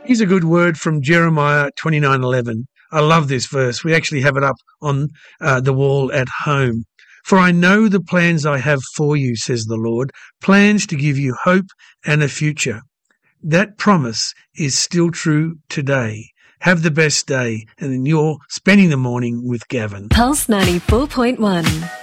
Here's a good word from Jeremiah 29:11. I love this verse. We actually have it up on the wall at home. For I know the plans I have for you, says the Lord, plans to give you hope and a future. That promise is still true today. Have the best day, and then you're spending the morning with Gavin. Pulse 94.1.